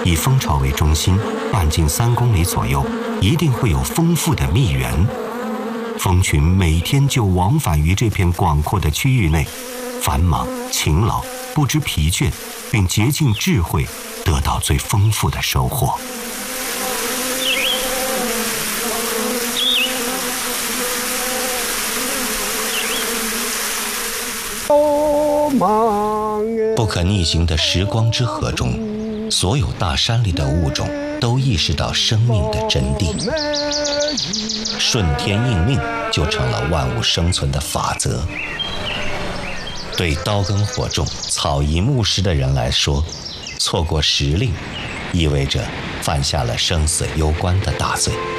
以蜂巢为中心，半径3公里左右，一定会有丰富的蜜源。蜂群每天就往返于这片广阔的区域内，繁忙、勤劳，不知疲倦，并竭尽智慧，得到最丰富的收获。不可逆行的时光之河中，所有大山里的物种都意识到生命的真谛，顺天应命就成了万物生存的法则。对刀耕火种、草移木石的人来说，错过时令，意味着犯下了生死攸关的大罪。